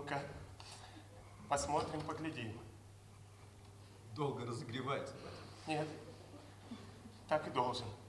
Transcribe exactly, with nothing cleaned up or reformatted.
Ну-ка, посмотрим, поглядим. Долго разогревается, батя? Нет, так и должен.